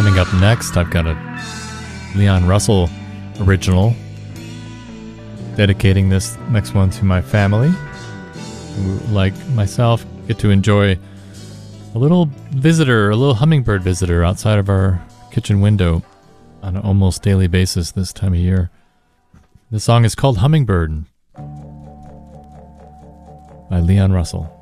Coming up next, I've got a Leon Russell original, dedicating this next one to my family, who, like myself, get to enjoy a little visitor, a little hummingbird visitor outside of our kitchen window on an almost daily basis this time of year. The song is called Hummingbird by Leon Russell.